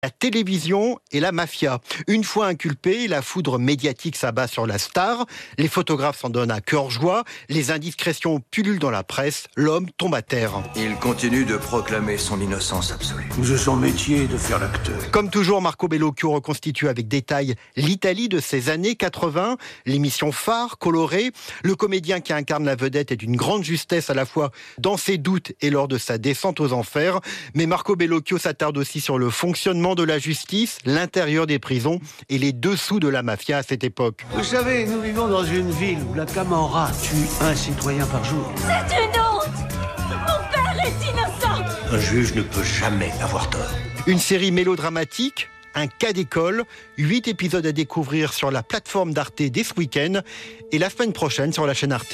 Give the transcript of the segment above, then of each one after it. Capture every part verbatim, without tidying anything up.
La télévision et la mafia. Une fois inculpé, la foudre médiatique s'abat sur la star. Les photographes s'en donnent à cœur joie. Les indiscrétions pullulent dans la presse. L'homme tombe à terre. Il continue de proclamer son innocence absolue. C'est son métier de faire l'acteur. Comme toujours, Marco Bellocchio reconstitue avec détail l'Italie de ces années quatre-vingts. L'émission phare, colorée. Le comédien qui incarne la vedette est d'une grande justesse à la fois dans ses doutes et lors de sa descente aux enfers. Mais Marco Bellocchio s'attarde aussi sur le fonctionnement de la justice, l'intérieur des prisons et les dessous de la mafia à cette époque. Vous savez, nous vivons dans une ville où la Camorra tue un citoyen par jour. C'est une honte! Mon père est innocent! Un juge ne peut jamais avoir tort. Une série mélodramatique, un cas d'école, huit épisodes à découvrir sur la plateforme d'Arte dès ce week-end et la semaine prochaine sur la chaîne Arte.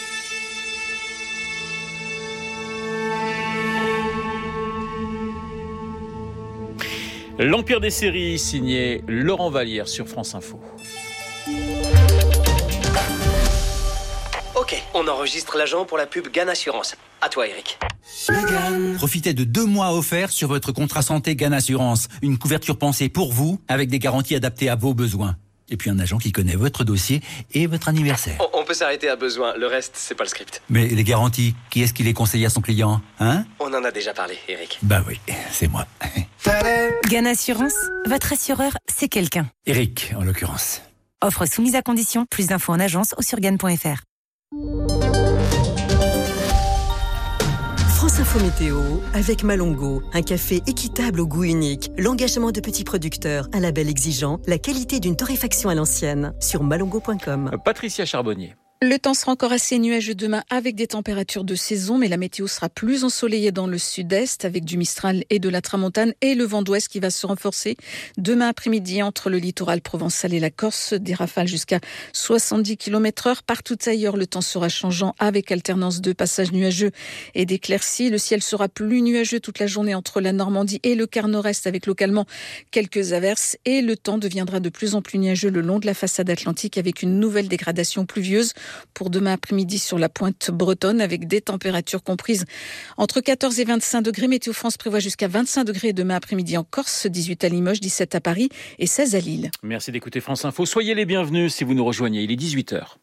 L'Empire des séries, signé Laurent Vallière sur France Info. Ok, on enregistre l'agent pour la pub Gann Assurance. À toi, Eric. Profitez de deux mois offerts sur votre contrat santé Gann Assurance. Une couverture pensée pour vous, avec des garanties adaptées à vos besoins. Et puis un agent qui connaît votre dossier et votre anniversaire. On, on peut s'arrêter à besoin, le reste, c'est pas le script. Mais les garanties, qui est-ce qui les conseille à son client, hein? On en a déjà parlé, Eric. Bah oui, c'est moi. Gann Assurance, votre assureur, c'est quelqu'un. Eric, en l'occurrence. Offre soumise à condition, plus d'infos en agence ou sur gann point f r. France Info Météo avec Malongo, un café équitable au goût unique, l'engagement de petits producteurs, un label exigeant, la qualité d'une torréfaction à l'ancienne, sur malongo point com. Patricia Charbonnier. Le temps sera encore assez nuageux demain avec des températures de saison, mais la météo sera plus ensoleillée dans le sud-est avec du Mistral et de la Tramontane et le vent d'ouest qui va se renforcer demain après-midi entre le littoral provençal et la Corse, des rafales jusqu'à soixante-dix kilomètres heure. Partout ailleurs, le temps sera changeant avec alternance de passages nuageux et d'éclaircies. Le ciel sera plus nuageux toute la journée entre la Normandie et le quart nord-est avec localement quelques averses et le temps deviendra de plus en plus nuageux le long de la façade atlantique avec une nouvelle dégradation pluvieuse pour demain après-midi sur la pointe bretonne avec des températures comprises entre quatorze et vingt-cinq degrés. Météo France prévoit jusqu'à vingt-cinq degrés demain après-midi en Corse, dix-huit à Limoges, dix-sept à Paris et seize à Lille. Merci d'écouter France Info. Soyez les bienvenus si vous nous rejoignez. Il est dix-huit heures.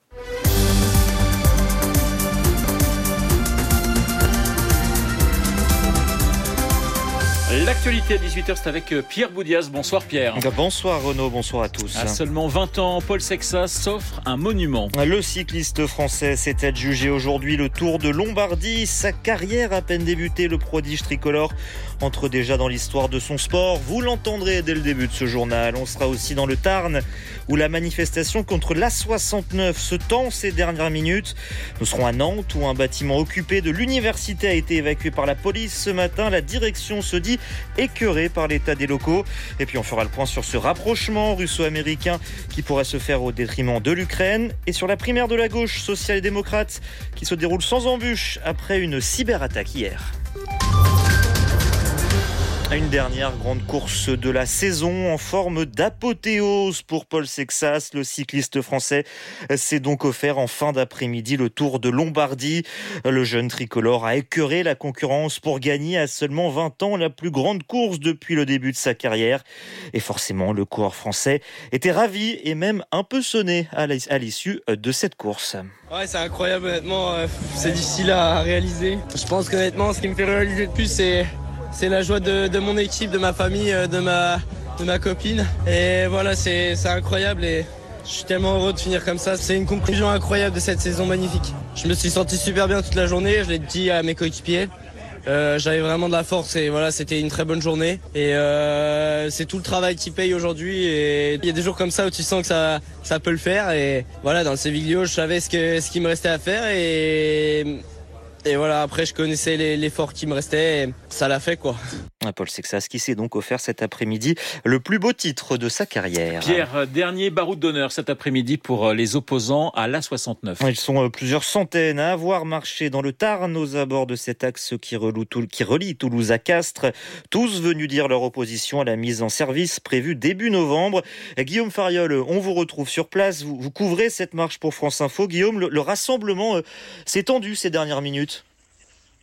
L'actualité à dix-huit heures, c'est avec Pierre Boudias. Bonsoir Pierre. Bonsoir Renaud, bonsoir à tous. À seulement vingt ans, Paul Sexas s'offre un monument. Le cycliste français s'est adjugé aujourd'hui le Tour de Lombardie. Sa carrière à peine débutée, le prodige tricolore entre déjà dans l'histoire de son sport. Vous l'entendrez dès le début de ce journal. On sera aussi dans le Tarn où la manifestation contre l'A soixante-neuf se tend ces dernières minutes. Nous serons à Nantes où un bâtiment occupé de l'université a été évacué par la police ce matin. La direction se dit écœurée par l'état des locaux. Et puis on fera le point sur ce rapprochement russo-américain qui pourrait se faire au détriment de l'Ukraine et sur la primaire de la gauche social-démocrate qui se déroule sans embûche après une cyberattaque hier. Une dernière grande course de la saison en forme d'apothéose pour Paul Sexas. Le cycliste français s'est donc offert en fin d'après-midi le Tour de Lombardie. Le jeune tricolore a écœuré la concurrence pour gagner à seulement vingt ans la plus grande course depuis le début de sa carrière. Et forcément, le coureur français était ravi et même un peu sonné à l'issue de cette course. Ouais, c'est incroyable honnêtement, c'est difficile à réaliser. Je pense qu'honnêtement, ce qui me fait réaliser le plus, c'est... C'est la joie de, de mon équipe, de ma famille, de ma, de ma copine. Et voilà, c'est, c'est incroyable et je suis tellement heureux de finir comme ça. C'est une conclusion incroyable de cette saison magnifique. Je me suis senti super bien toute la journée, je l'ai dit à mes coéquipiers. Euh, j'avais vraiment de la force et voilà, c'était une très bonne journée. Et euh, c'est tout le travail qui paye aujourd'hui. Et il y a des jours comme ça où tu sens que ça, ça peut le faire. Et voilà, dans le Seviglio, je savais ce, que, ce qu'il me restait à faire. Et... Et voilà, après je connaissais l'effort qui me restait et ça l'a fait quoi. Paul Sexas qui s'est donc offert cet après-midi le plus beau titre de sa carrière. Pierre, dernier baroud d'honneur cet après-midi pour les opposants à l'A soixante-neuf. Ils sont plusieurs centaines à avoir marché dans le Tarn aux abords de cet axe qui relie Toulouse à Castres. Tous venus dire leur opposition à la mise en service prévue début novembre. Guillaume Fariol, on vous retrouve sur place. Vous, vous couvrez cette marche pour France Info. Guillaume, le, le rassemblement euh, s'est tendu ces dernières minutes.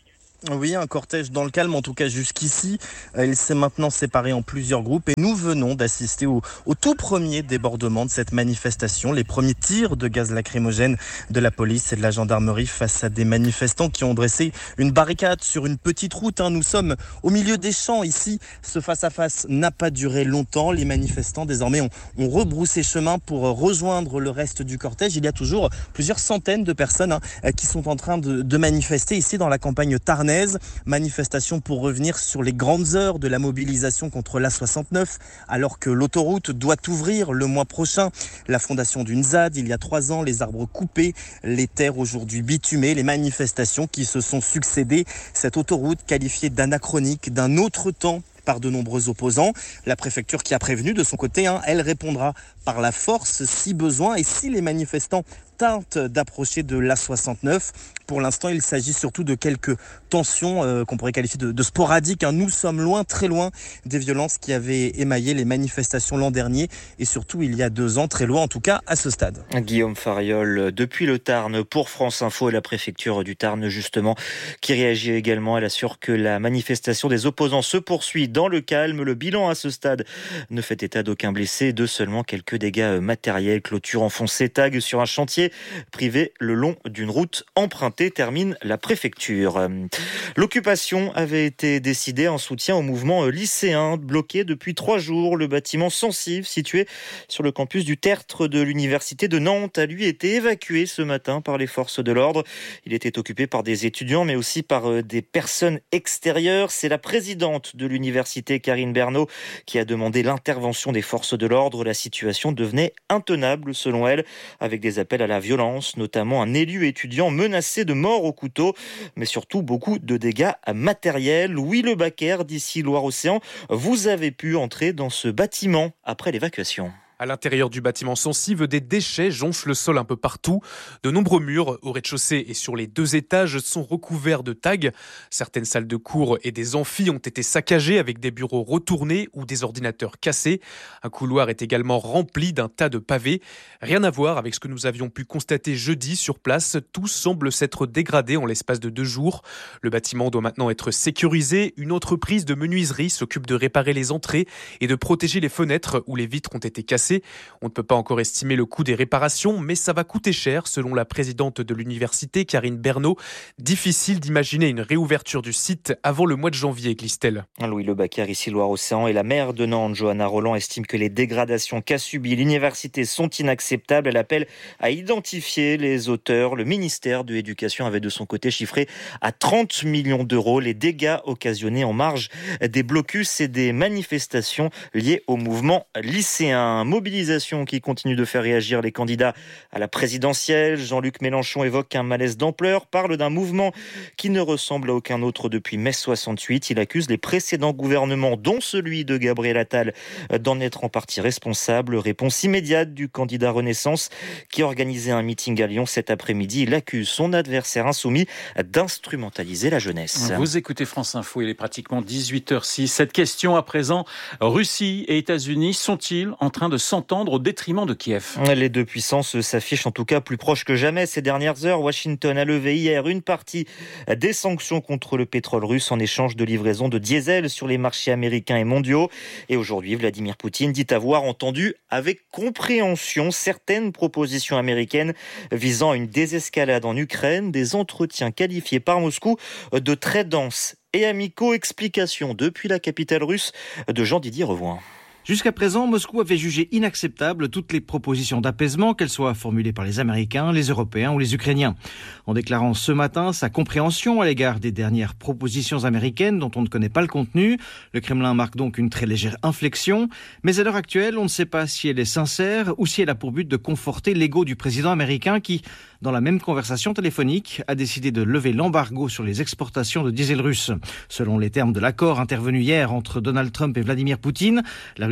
Oui, un cortège dans le calme, en tout cas jusqu'ici. Il s'est maintenant séparé en plusieurs groupes et nous venons d'assister au, au tout premier débordement de cette manifestation. Les premiers tirs de gaz lacrymogène de la police et de la gendarmerie face à des manifestants qui ont dressé une barricade sur une petite route. Nous sommes au milieu des champs ici. Ce face-à-face n'a pas duré longtemps. Les manifestants désormais ont, ont rebroussé chemin pour rejoindre le reste du cortège. Il y a toujours plusieurs centaines de personnes hein, qui sont en train de, de manifester ici dans la campagne tarnaise. Manifestation pour revenir sur les grandes heures de la mobilisation contre l'A soixante-neuf, alors que l'autoroute doit ouvrir le mois prochain. La fondation d'une Z A D, il y a trois ans, les arbres coupés, les terres aujourd'hui bitumées, les manifestations qui se sont succédées. Cette autoroute qualifiée d'anachronique, d'un autre temps par de nombreux opposants. La préfecture qui a prévenu de son côté, hein, elle répondra par la force si besoin et si les manifestants tentent d'approcher de l'A soixante-neuf. Pour l'instant, il s'agit surtout de quelques tensions euh, qu'on pourrait qualifier de, de sporadiques. Hein. Nous sommes loin, très loin des violences qui avaient émaillé les manifestations l'an dernier et surtout il y a deux ans, très loin en tout cas à ce stade. Guillaume Fariol, depuis le Tarn pour France Info et la préfecture du Tarn justement, qui réagit également. Elle assure que la manifestation des opposants se poursuit dans le calme. Le bilan à ce stade ne fait état d'aucun blessé, de seulement quelques dégâts matériels. Clôture enfoncée, tag sur un chantier privé le long d'une route empruntée, termine la préfecture. L'occupation avait été décidée en soutien au mouvement lycéen bloqué depuis trois jours. Le bâtiment Sensive, situé sur le campus du Tertre de l'université de Nantes, a lui été évacué ce matin par les forces de l'ordre. Il était occupé par des étudiants mais aussi par des personnes extérieures. C'est la présidente de l'université, Karine Bernot, qui a demandé l'intervention des forces de l'ordre. La situation devenait intenable selon elle, avec des appels à la violence, notamment un élu étudiant menacé de mort au couteau, mais surtout beaucoup de dégâts matériels. Louis Lebaquer, d'ici Loire-Océan, vous avez pu entrer dans ce bâtiment après l'évacuation. À l'intérieur du bâtiment Sensive, des déchets jonchent le sol un peu partout. De nombreux murs au rez-de-chaussée et sur les deux étages sont recouverts de tags. Certaines salles de cours et des amphis ont été saccagées avec des bureaux retournés ou des ordinateurs cassés. Un couloir est également rempli d'un tas de pavés. Rien à voir avec ce que nous avions pu constater jeudi sur place. Tout semble s'être dégradé en l'espace de deux jours. Le bâtiment doit maintenant être sécurisé. Une entreprise de menuiserie s'occupe de réparer les entrées et de protéger les fenêtres où les vitres ont été cassées. On ne peut pas encore estimer le coût des réparations, mais ça va coûter cher, selon la présidente de l'université, Karine Bernot. Difficile d'imaginer une réouverture du site avant le mois de janvier, glisse-t-elle. Louis Lebaquer, ici Loire-Océan, et la maire de Nantes, Johanna Roland, estime que les dégradations qu'a subies l'université sont inacceptables. Elle appelle à identifier les auteurs. Le ministère de l'Éducation avait de son côté chiffré à trente millions d'euros les dégâts occasionnés en marge des blocus et des manifestations liées au mouvement lycéen. Mobilisation qui continue de faire réagir les candidats à la présidentielle. Jean-Luc Mélenchon évoque un malaise d'ampleur, parle d'un mouvement qui ne ressemble à aucun autre depuis mai soixante-huit. Il accuse les précédents gouvernements, dont celui de Gabriel Attal, d'en être en partie responsable. Réponse immédiate du candidat Renaissance qui organisait un meeting à Lyon cet après-midi. Il accuse son adversaire insoumis d'instrumentaliser la jeunesse. Vous écoutez France Info, il est pratiquement dix-huit heures six. Cette question à présent, Russie et États-Unis sont-ils en train de s'entendre au détriment de Kiev? Les deux puissances s'affichent en tout cas plus proches que jamais ces dernières heures. Washington a levé hier une partie des sanctions contre le pétrole russe en échange de livraison de diesel sur les marchés américains et mondiaux. Et aujourd'hui, Vladimir Poutine dit avoir entendu avec compréhension certaines propositions américaines visant à une désescalade en Ukraine, des entretiens qualifiés par Moscou de très denses et amicaux. Explication depuis la capitale russe de Jean-Didier Revoin. Jusqu'à présent, Moscou avait jugé inacceptables toutes les propositions d'apaisement, qu'elles soient formulées par les Américains, les Européens ou les Ukrainiens. En déclarant ce matin sa compréhension à l'égard des dernières propositions américaines dont on ne connaît pas le contenu, le Kremlin marque donc une très légère inflexion. Mais à l'heure actuelle, on ne sait pas si elle est sincère ou si elle a pour but de conforter l'ego du président américain qui, dans la même conversation téléphonique, a décidé de lever l'embargo sur les exportations de diesel russe. Selon les termes de l'accord intervenu hier entre Donald Trump et Vladimir Poutine, la Russie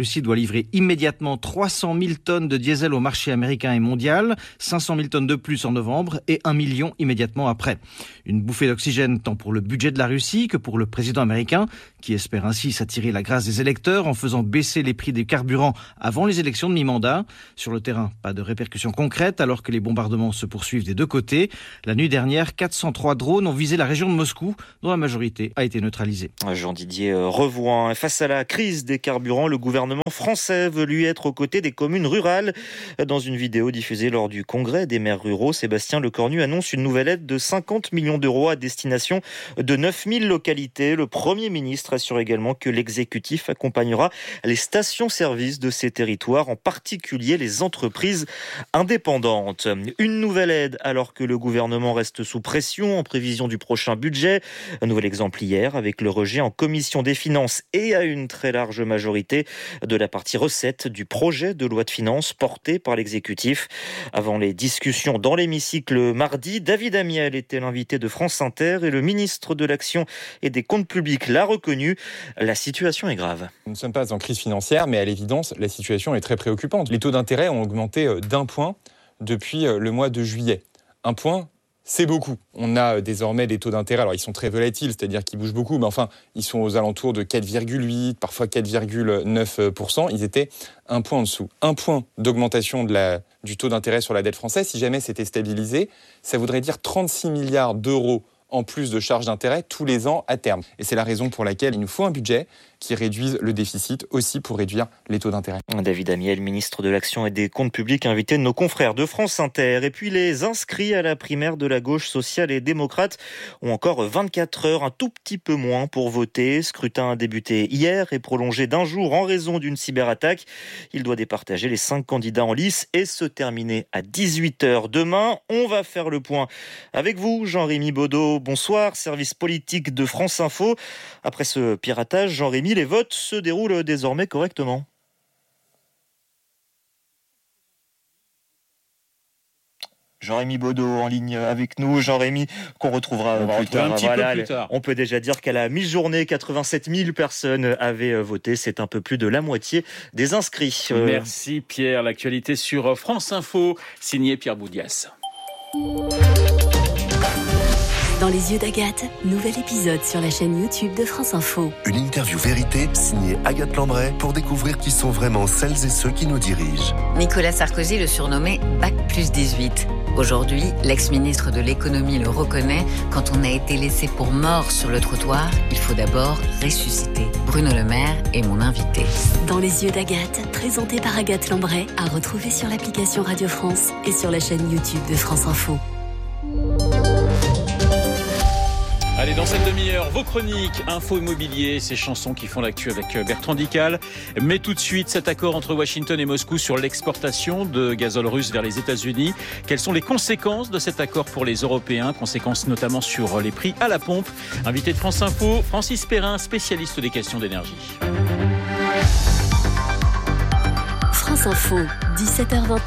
Russie doit livrer immédiatement trois cent mille tonnes de diesel au marché américain et mondial, cinq cent mille tonnes de plus en novembre et un million immédiatement après. Une bouffée d'oxygène tant pour le budget de la Russie que pour le président américain, qui espère ainsi s'attirer la grâce des électeurs en faisant baisser les prix des carburants avant les élections de mi-mandat. Sur le terrain, pas de répercussions concrètes alors que les bombardements se poursuivent des deux côtés. La nuit dernière, quatre cent trois drones ont visé la région de Moscou, dont la majorité a été neutralisée. Jean-Didier Revoin. Face à la crise des carburants, le gouvernement français veut lui être aux côtés des communes rurales. Dans une vidéo diffusée lors du congrès des maires ruraux, Sébastien Lecornu annonce une nouvelle aide de cinquante millions d'euros à destination de neuf mille localités. Le Premier ministre assure également que l'exécutif accompagnera les stations-service de ces territoires, en particulier les entreprises indépendantes. Une nouvelle aide alors que le gouvernement reste sous pression en prévision du prochain budget. Un nouvel exemple hier avec le rejet en commission des finances et à une très large majorité de la partie recettes du projet de loi de finances porté par l'exécutif. Avant les discussions dans l'hémicycle mardi, David Amiel était l'invité de France Inter et le ministre de l'Action et des Comptes publics l'a reconnu. La situation est grave. Nous ne sommes pas en crise financière, mais à l'évidence, la situation est très préoccupante. Les taux d'intérêt ont augmenté d'un point depuis le mois de juillet. Un point, c'est beaucoup. On a désormais des taux d'intérêt, alors ils sont très volatiles, c'est-à-dire qu'ils bougent beaucoup, mais enfin, ils sont aux alentours de quatre virgule huit, parfois quatre virgule neuf pour cent. Ils étaient un point en dessous. Un point d'augmentation de la, du taux d'intérêt sur la dette française, si jamais c'était stabilisé, ça voudrait dire trente-six milliards d'euros en plus de charges d'intérêt tous les ans à terme. Et c'est la raison pour laquelle il nous faut un budget qui réduise le déficit aussi pour réduire les taux d'intérêt. David Amiel, ministre de l'Action et des Comptes publics, invité de nos confrères de France Inter. Et puis les inscrits à la primaire de la gauche sociale et démocrate ont encore vingt-quatre heures, un tout petit peu moins pour voter. Scrutin a débuté hier et prolongé d'un jour en raison d'une cyberattaque. Il doit départager les cinq candidats en lice et se terminer à dix-huit heures demain. On va faire le point avec vous, Jean-Rémy Baudot. Bonsoir, service politique de France Info. Après ce piratage, Jean-Rémy, les votes se déroulent désormais correctement. Jean-Rémy Baudot en ligne avec nous. Jean-Rémy, qu'on retrouvera on plus tard. Un petit voilà, peu plus tard. On peut déjà dire qu'à la mi-journée, quatre-vingt-sept mille personnes avaient voté. C'est un peu plus de la moitié des inscrits. Merci Pierre. L'actualité sur France Info, signé Pierre Boudias. Dans les yeux d'Agathe, nouvel épisode sur la chaîne YouTube de France Info. Une interview vérité signée Agathe Lambray pour découvrir qui sont vraiment celles et ceux qui nous dirigent. Nicolas Sarkozy le surnommait Bac plus dix-huit. Aujourd'hui, l'ex-ministre de l'économie le reconnaît, quand on a été laissé pour mort sur le trottoir, il faut d'abord ressusciter. Bruno Le Maire est mon invité. Dans les yeux d'Agathe, présenté par Agathe Lambray, à retrouver sur l'application Radio France et sur la chaîne YouTube de France Info. Allez, dans cette demi-heure, vos chroniques, info immobilier, ces chansons qui font l'actu avec Bertrand Dical. Mais tout de suite, cet accord entre Washington et Moscou sur l'exportation de gazole russe vers les États-Unis. Quelles sont les conséquences de cet accord pour les Européens? Conséquences notamment sur les prix à la pompe. Invité de France Info, Francis Perrin, spécialiste des questions d'énergie. France Info, dix-sept heures vingt.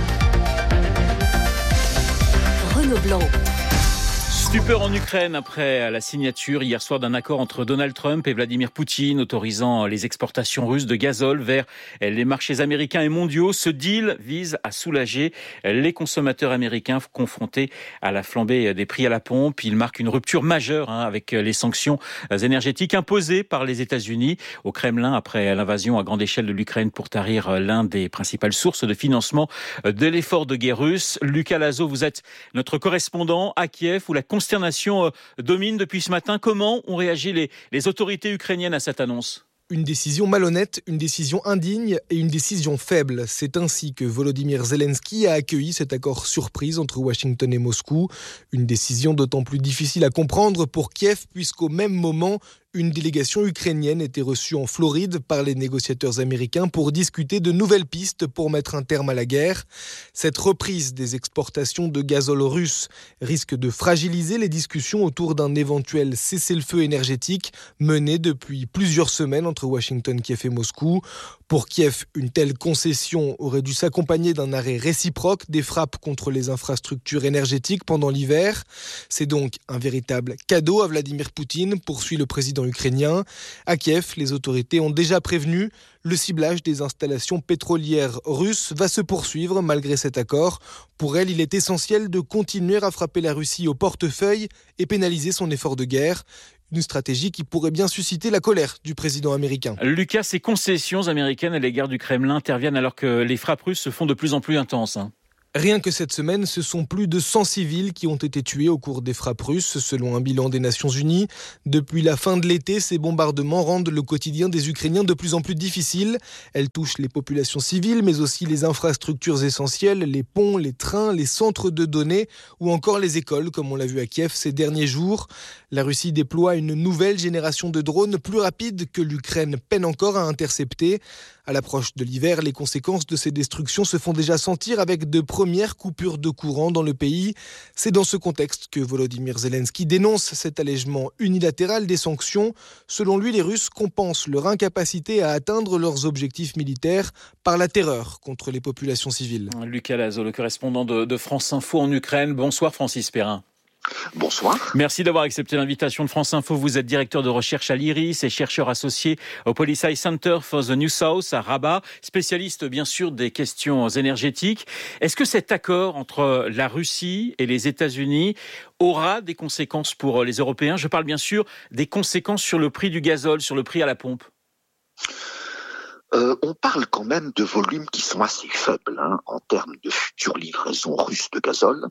Renaud Blanc. Stupeur en Ukraine après la signature hier soir d'un accord entre Donald Trump et Vladimir Poutine autorisant les exportations russes de gazole vers les marchés américains et mondiaux. Ce deal vise à soulager les consommateurs américains confrontés à la flambée des prix à la pompe. Il marque une rupture majeure hein, avec les sanctions énergétiques imposées par les États-Unis au Kremlin après l'invasion à grande échelle de l'Ukraine pour tarir l'un des principales sources de financement de l'effort de guerre russe. Lucas Lazo, vous êtes notre correspondant à Kiev où la consternation domine depuis ce matin. Comment ont réagi les, les autorités ukrainiennes à cette annonce ? Une décision malhonnête, une décision indigne et une décision faible. C'est ainsi que Volodymyr Zelensky a accueilli cet accord surprise entre Washington et Moscou. Une décision d'autant plus difficile à comprendre pour Kiev puisqu'au même moment, une délégation ukrainienne était reçue en Floride par les négociateurs américains pour discuter de nouvelles pistes pour mettre un terme à la guerre. Cette reprise des exportations de gazole russe risque de fragiliser les discussions autour d'un éventuel cessez-le-feu énergétique mené depuis plusieurs semaines entre Washington, Kiev et Moscou. Pour Kiev, une telle concession aurait dû s'accompagner d'un arrêt réciproque des frappes contre les infrastructures énergétiques pendant l'hiver. C'est donc un véritable cadeau à Vladimir Poutine, poursuit le président président ukrainien. À Kiev, les autorités ont déjà prévenu, le ciblage des installations pétrolières russes va se poursuivre malgré cet accord. Pour elle, il est essentiel de continuer à frapper la Russie au portefeuille et pénaliser son effort de guerre. Une stratégie qui pourrait bien susciter la colère du président américain. Lucas, ces concessions américaines à l'égard du Kremlin interviennent alors que les frappes russes se font de plus en plus intenses. Hein. Rien que cette semaine, ce sont plus de cent civils qui ont été tués au cours des frappes russes, selon un bilan des Nations Unies. Depuis la fin de l'été, ces bombardements rendent le quotidien des Ukrainiens de plus en plus difficile. Elles touchent les populations civiles, mais aussi les infrastructures essentielles, les ponts, les trains, les centres de données ou encore les écoles, comme on l'a vu à Kiev ces derniers jours. La Russie déploie une nouvelle génération de drones plus rapides que l'Ukraine peine encore à intercepter. À l'approche de l'hiver, les conséquences de ces destructions se font déjà sentir avec de premières coupures de courant dans le pays. C'est dans ce contexte que Volodymyr Zelensky dénonce cet allègement unilatéral des sanctions. Selon lui, les Russes compensent leur incapacité à atteindre leurs objectifs militaires par la terreur contre les populations civiles. Lucas Lazo, le correspondant de, de France Info en Ukraine. Bonsoir Francis Perrin. Bonsoir. Merci d'avoir accepté l'invitation de France Info. Vous êtes directeur de recherche à l'IRIS et chercheur associé au Policy Center for the New South à Rabat, spécialiste bien sûr des questions énergétiques. Est-ce que cet accord entre la Russie et les États-Unis aura des conséquences pour les Européens ? Je parle bien sûr des conséquences sur le prix du gazole, sur le prix à la pompe. Euh, on parle quand même de volumes qui sont assez faibles hein, en termes de futures livraisons russes de gazole,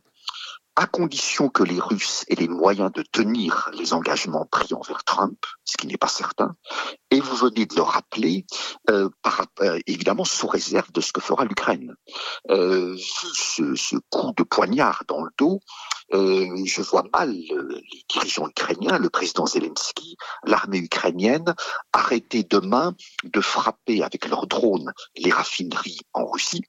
à condition que les Russes aient les moyens de tenir les engagements pris envers Trump, ce qui n'est pas certain. Et vous venez de le rappeler, euh, par, euh, évidemment sous réserve de ce que fera l'Ukraine. Euh, ce, ce coup de poignard dans le dos, euh, je vois mal euh, les dirigeants ukrainiens, le président Zelensky, l'armée ukrainienne, arrêter demain de frapper avec leurs drones les raffineries en Russie,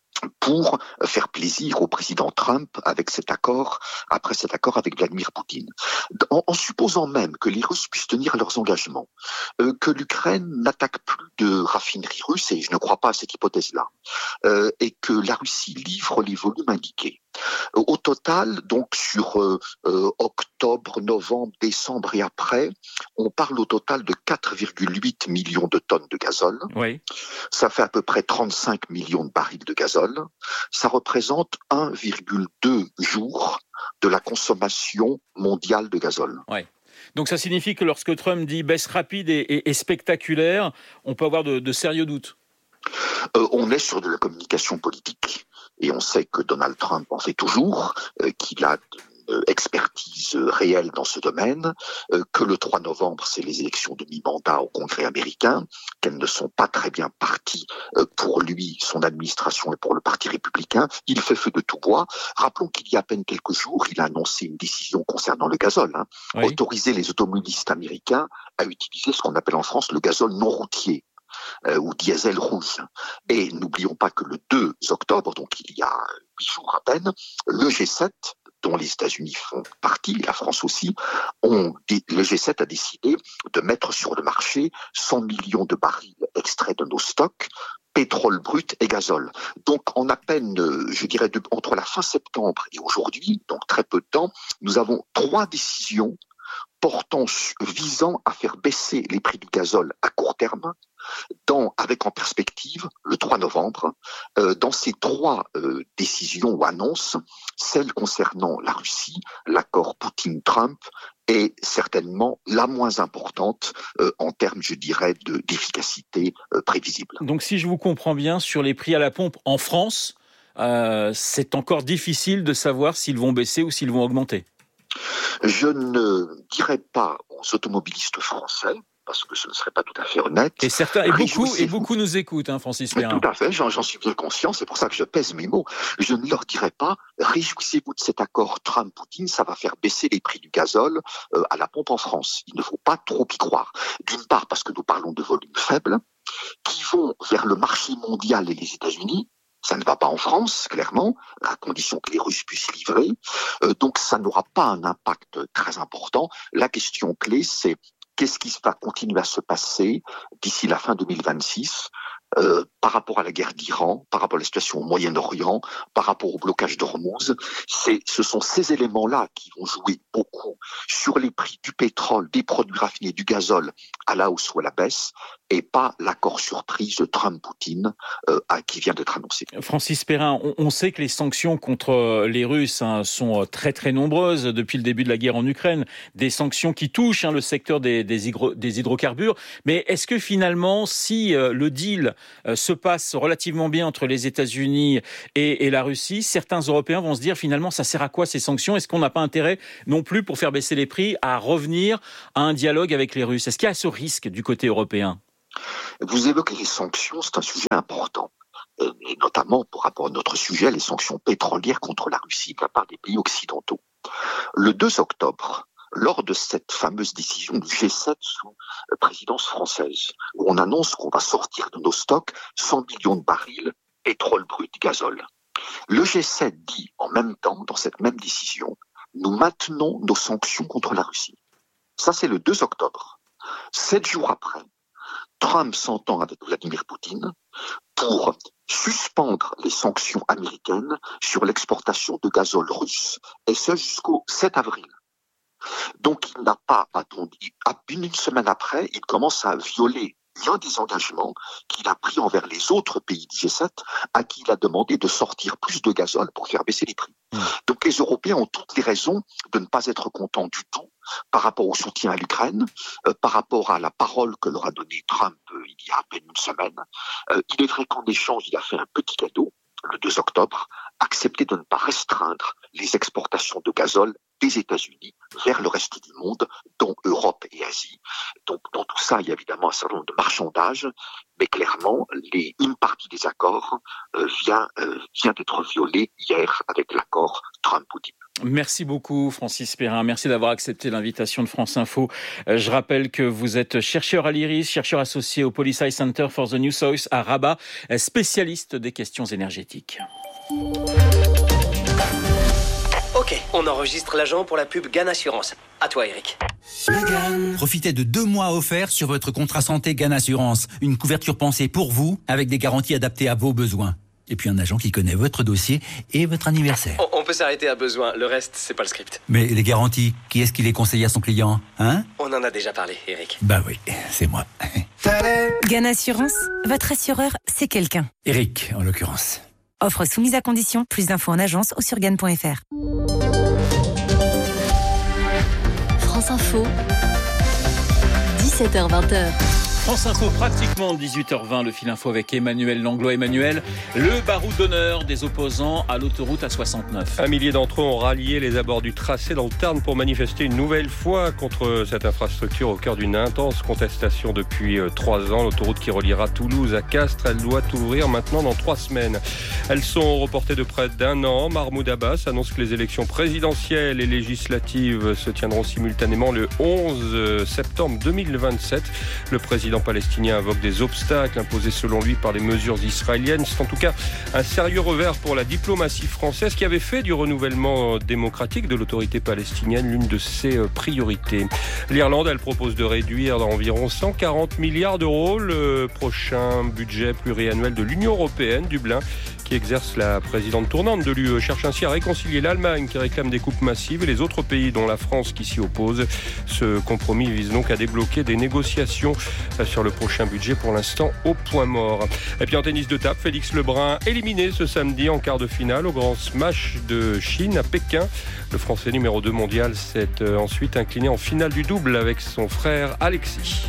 pour faire plaisir au président Trump avec cet accord, après cet accord avec Vladimir Poutine. En, en supposant même que les Russes puissent tenir leurs engagements, euh, que l'Ukraine n'attaque plus de raffineries russes, et je ne crois pas à cette hypothèse-là, euh, et que la Russie livre les volumes indiqués. Au total, donc sur euh, euh, octobre, novembre, décembre et après, on parle au total de quatre virgule huit millions de tonnes de gazole. Oui. Ça fait à peu près trente-cinq millions de barils de gazole. Ça représente un virgule deux jours de la consommation mondiale de gazole. Oui. Donc ça signifie que lorsque Trump dit baisse rapide et, et, et spectaculaire, on peut avoir de, de sérieux doutes. Euh, on est sur de la communication politique. Et on sait que Donald Trump en fait toujours, euh, qu'il a une expertise réelle dans ce domaine, euh, que le trois novembre, c'est les élections de mi-mandat au Congrès américain, qu'elles ne sont pas très bien parties euh, pour lui, son administration et pour le Parti républicain. Il fait feu de tout bois. Rappelons qu'il y a à peine quelques jours, il a annoncé une décision concernant le gazole, hein, oui. Autoriser les automobilistes américains à utiliser ce qu'on appelle en France le gazole non routier. Euh, ou diesel rouge. Et n'oublions pas que le deux octobre, donc il y a huit jours à peine, le G sept, dont les États-Unis font partie, la France aussi, ont, le G sept a décidé de mettre sur le marché cent millions de barils extraits de nos stocks, pétrole brut et gazole. Donc en à peine, je dirais, de, entre la fin septembre et aujourd'hui, donc très peu de temps, nous avons trois décisions portant, visant à faire baisser les prix du gazole à court terme, dans, avec en perspective le trois novembre, euh, dans ces trois euh, décisions ou annonces, celle concernant la Russie, l'accord Poutine-Trump, est certainement la moins importante euh, en termes, je dirais, de, d'efficacité euh, prévisible. Donc si je vous comprends bien, sur les prix à la pompe en France, euh, c'est encore difficile de savoir s'ils vont baisser ou s'ils vont augmenter. Je ne dirais pas aux automobilistes français, parce que ce ne serait pas tout à fait honnête. Et certains, et beaucoup, et beaucoup nous écoutent, hein, Francis Perrin. Tout à fait, j'en, j'en suis bien conscient, c'est pour ça que je pèse mes mots. Je ne leur dirais pas, réjouissez-vous de cet accord Trump-Poutine, ça va faire baisser les prix du gazole euh, à la pompe en France. Il ne faut pas trop y croire. D'une part, parce que nous parlons de volumes faibles, qui vont vers le marché mondial et les États-Unis. Ça ne va pas en France, clairement, à condition que les Russes puissent livrer. Euh, donc ça n'aura pas un impact très important. La question clé, c'est qu'est-ce qui va continuer à se passer d'ici la fin deux mille vingt-six ? euh, par rapport à la guerre d'Iran, par rapport à la situation au Moyen-Orient, par rapport au blocage d'Ormuz. C'est, ce sont ces éléments-là qui vont jouer beaucoup sur les prix du pétrole, des produits raffinés, du gazole, à la hausse ou à la baisse, et pas l'accord surprise Trump-Poutine euh, qui vient d'être annoncé. Francis Perrin, on, on sait que les sanctions contre les Russes hein, sont très très nombreuses depuis le début de la guerre en Ukraine, des sanctions qui touchent hein, le secteur des, des, hydro, des hydrocarbures, mais est-ce que finalement, si euh, le deal euh, se passe relativement bien entre les États-Unis et, et la Russie, certains Européens vont se dire finalement ça sert à quoi ces sanctions ? Est-ce qu'on n'a pas intérêt non plus pour faire baisser les prix à revenir à un dialogue avec les Russes ? Est-ce qu'il y a ce risque du côté européen ? Vous évoquez les sanctions, c'est un sujet important, et notamment pour rapport à notre sujet, les sanctions pétrolières contre la Russie de la part des pays occidentaux. Le deux octobre, lors de cette fameuse décision du G sept sous présidence française, où on annonce qu'on va sortir de nos stocks cent millions de barils pétrole brut, gazole. Le G sept dit en même temps, dans cette même décision, nous maintenons nos sanctions contre la Russie. Ça, c'est le deux octobre. Sept jours après, Trump s'entend avec Vladimir Poutine pour suspendre les sanctions américaines sur l'exportation de gazole russe, et ce jusqu'au sept avril. Donc il n'a pas attendu, une semaine après, il commence à violer l'un des engagements qu'il a pris envers les autres pays du G sept, à qui il a demandé de sortir plus de gazole pour faire baisser les prix. Mmh. Donc les Européens ont toutes les raisons de ne pas être contents du tout par rapport au soutien à l'Ukraine, euh, par rapport à la parole que leur a donnée Trump euh, il y a à peine une semaine. Euh, il est vrai qu'en échange, il a fait un petit cadeau, le deux octobre, accepter de ne pas restreindre les exportations de gazole des États-Unis vers le reste du monde, dont Europe et Asie. Donc dans tout ça, il y a évidemment un certain nombre de marchandages, mais clairement, les, une partie des accords euh, vient, euh, vient d'être violée hier avec l'accord Trump-Poutine. Merci beaucoup Francis Perrin, merci d'avoir accepté l'invitation de France Info. Je rappelle que vous êtes chercheur à l'I R I S, chercheur associé au Policy Center for the New South à Rabat, spécialiste des questions énergétiques. Ok, on enregistre l'agent pour la pub Gan Assurance. À toi Eric. Profitez de deux mois offerts sur votre contrat santé Gan Assurance. Une couverture pensée pour vous, avec des garanties adaptées à vos besoins. Et puis un agent qui connaît votre dossier et votre anniversaire. On, on peut s'arrêter à besoin, le reste, c'est pas le script. Mais les garanties, qui est-ce qui les conseille à son client, hein ? On en a déjà parlé, Eric. Bah oui, c'est moi. Gan Assurance, votre assureur, c'est quelqu'un. Eric, en l'occurrence. Offre soumise à condition, plus d'infos en agence ou sur gan point f r. France Info, dix-sept heures vingt. France Info, pratiquement dix-huit heures vingt, le fil info avec Emmanuel Langlois. Emmanuel, le baroud d'honneur des opposants à l'autoroute A soixante-neuf. Un millier d'entre eux ont rallié les abords du tracé dans le Tarn pour manifester une nouvelle fois contre cette infrastructure au cœur d'une intense contestation depuis trois ans. L'autoroute qui reliera Toulouse à Castres, elle doit ouvrir maintenant dans trois semaines. Elles sont reportées de près d'un an. Mahmoud Abbas annonce que les élections présidentielles et législatives se tiendront simultanément le onze septembre deux mille vingt-sept. Le président palestinien invoque des obstacles imposés selon lui par les mesures israéliennes. C'est en tout cas un sérieux revers pour la diplomatie française qui avait fait du renouvellement démocratique de l'autorité palestinienne l'une de ses priorités. L'Irlande, elle propose de réduire d'environ cent quarante milliards d'euros le prochain budget pluriannuel de l'Union européenne. Dublin, qui exerce la présidente tournante de l'U E, cherche ainsi à réconcilier l'Allemagne qui réclame des coupes massives et les autres pays dont la France qui s'y oppose. Ce compromis vise donc à débloquer des négociations sur le prochain budget, pour l'instant au point mort. Et puis en tennis de table, Félix Lebrun éliminé ce samedi en quart de finale au Grand Smash de Chine à Pékin. Le Français numéro deux mondial s'est ensuite incliné en finale du double avec son frère Alexis.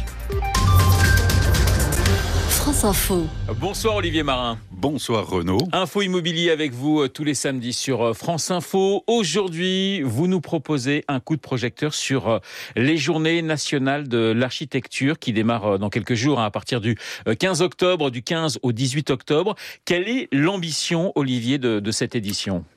France Info. Bonsoir Olivier Marin. Bonsoir Renaud. Info immobilier avec vous tous les samedis sur France Info. Aujourd'hui, vous nous proposez un coup de projecteur sur les journées nationales de l'architecture qui démarrent dans quelques jours à partir du quinze octobre, du quinze au dix-huit octobre. Quelle est l'ambition, Olivier, de, de cette édition ?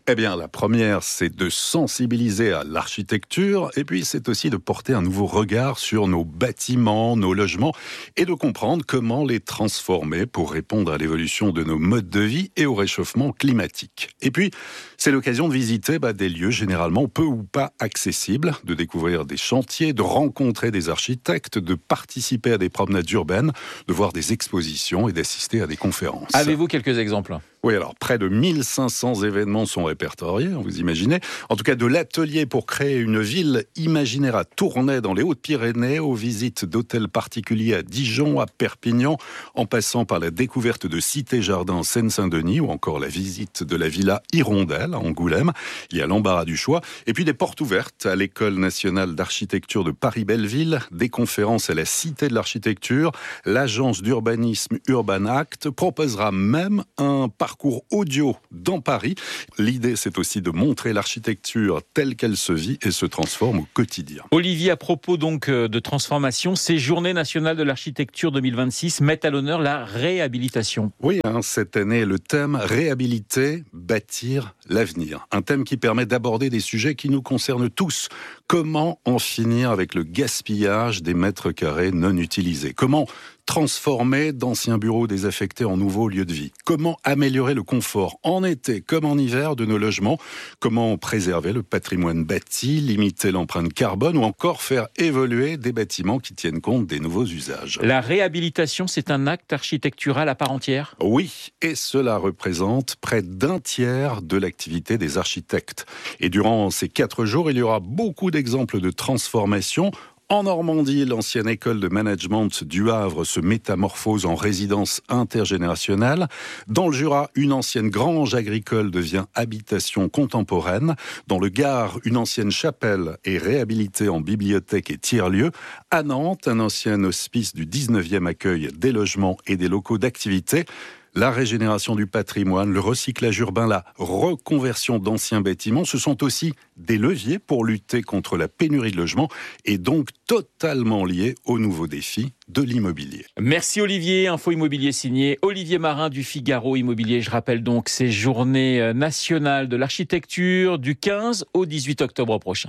Eh bien, la première, c'est de sensibiliser à l'architecture, et puis c'est aussi de porter un nouveau regard sur nos bâtiments, nos logements, et de comprendre comment les transformer pour répondre à l'évolution de nos modes de vie et au réchauffement climatique. Et puis, c'est l'occasion de visiter bah, des lieux généralement peu ou pas accessibles, de découvrir des chantiers, de rencontrer des architectes, de participer à des promenades urbaines, de voir des expositions et d'assister à des conférences. Avez-vous quelques exemples ? Oui, alors près de mille cinq cents événements sont répertoriés, vous imaginez. En tout cas, de l'atelier pour créer une ville imaginaire à Tournai dans les Hautes-Pyrénées, aux visites d'hôtels particuliers à Dijon, à Perpignan, en passant par la découverte de cités-jardins en Seine-Saint-Denis ou encore la visite de la villa Hirondelle à Angoulême. Il y a l'embarras du choix. Et puis des portes ouvertes à l'École nationale d'architecture de Paris-Belleville, des conférences à la Cité de l'architecture. L'agence d'urbanisme Urban Act proposera même un parcours parcours audio dans Paris. L'idée, c'est aussi de montrer l'architecture telle qu'elle se vit et se transforme au quotidien. Olivier, à propos donc de transformation, ces Journées nationales de l'architecture deux mille vingt-six mettent à l'honneur la réhabilitation. Oui, hein, cette année, le thème réhabiliter, bâtir l'avenir. Un thème qui permet d'aborder des sujets qui nous concernent tous. Comment en finir avec le gaspillage des mètres carrés non utilisés ? Comment transformer d'anciens bureaux désaffectés en nouveaux lieux de vie? Comment améliorer le confort en été comme en hiver de nos logements? Comment préserver le patrimoine bâti, limiter l'empreinte carbone ou encore faire évoluer des bâtiments qui tiennent compte des nouveaux usages? La réhabilitation, c'est un acte architectural à part entière? Oui, et cela représente près d'un tiers de l'activité des architectes. Et durant ces quatre jours, il y aura beaucoup d'exemples de transformation. En Normandie, l'ancienne école de management du Havre se métamorphose en résidence intergénérationnelle. Dans le Jura, une ancienne grange agricole devient habitation contemporaine. Dans le Gard, une ancienne chapelle est réhabilitée en bibliothèque et tiers-lieu. À Nantes, un ancien hospice du dix-neuvième accueille des logements et des locaux d'activité. La régénération du patrimoine, le recyclage urbain, la reconversion d'anciens bâtiments, ce sont aussi des leviers pour lutter contre la pénurie de logements et donc totalement liés aux nouveaux défis de l'immobilier. Merci Olivier. Info immobilier signé Olivier Marin du Figaro Immobilier. Je rappelle donc ces Journées nationales de l'architecture du quinze au dix-huit octobre prochain.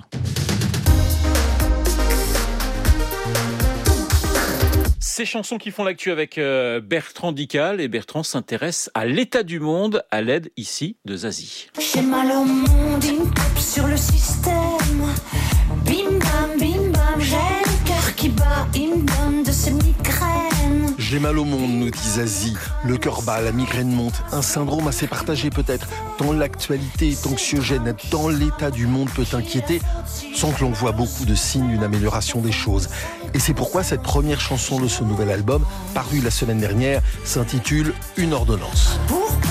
Ces chansons qui font l'actu avec Bertrand Dical, et Bertrand s'intéresse à l'état du monde à l'aide ici de Zazie. J'ai mal au monde, il me tape sur le système. Bim bam, bim bam, j'ai le cœur qui bat, il me donne de ces migraines. J'ai mal au monde, nous dit Zazie. Le cœur bat, la migraine monte. Un syndrome assez partagé peut-être. Tant l'actualité est anxiogène, tant l'état du monde peut inquiéter, sans que l'on voit beaucoup de signes d'une amélioration des choses. Et c'est pourquoi cette première chanson de ce nouvel album, paru la semaine dernière, s'intitule « Une ordonnance ».